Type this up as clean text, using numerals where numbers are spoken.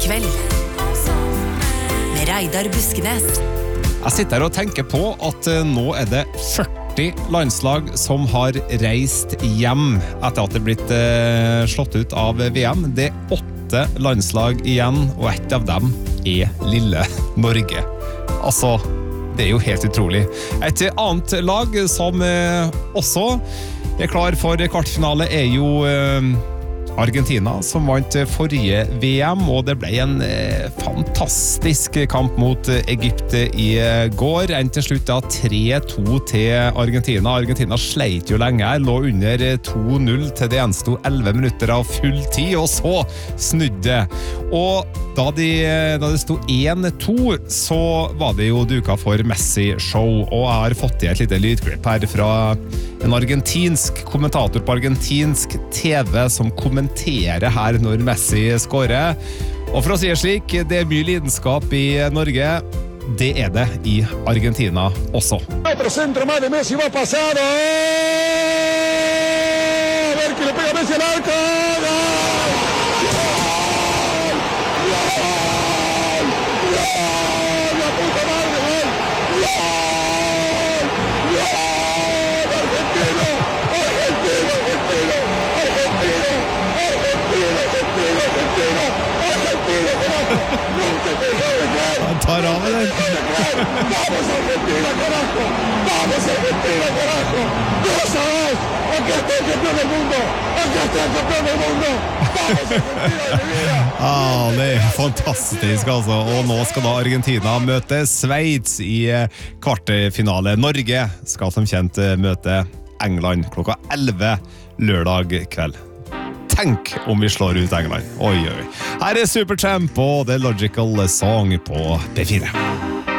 Lørdagskveld med Reidar Buskenes. Jeg sitter her og tenker på at nå det 40 landslag som har reist hjem etter at det blitt slått ut av VM. Det 8 landslag igjen, og ett av dem lille Norge. Altså, det jo helt utrolig. Et annet lag som også klar for kvartfinale jo Argentina, som vant forrige VM, og det ble en fantastisk kamp mot Egypt i går. En til slutt 3-2 til Argentina. Argentina sleit jo lenge, lå under 2-0 til det gjensto 11 minutter av full tid, og så snudde. Og da det stod 1-2, så var det jo duka for Messi-show, og jeg har fått i et lite lydklipp her fra en argentinsk kommentator på argentinsk TV som kommenterer her når Messi skårer. Og for å si det slik, det mye lidenskap i Norge, det det i Argentina også. Otro centro más de Messi va pasado. A ver que le pega Messi al arco. Han tar av med den. Vamos Argentina, carajo! Vamos Argentina, carajo! 2-2! Acá está el campeón del mundo! Acá está el campeón del mundo! Vamos Argentina, det fantastisk altså. Og nå skal da Argentina møte Sveits i kvartfinale. Norge skal som kjent møte England klokka 11 lørdag kveld. Tenk om vi slår ut England. Oi, oi. Her Supertramp og The Logical Song på P4.